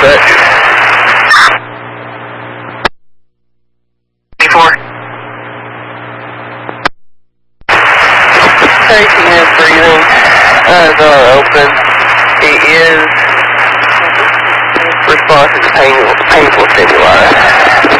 touch. 24. Taking his breathing. Eyes are open. He is responsive to painful stimuli.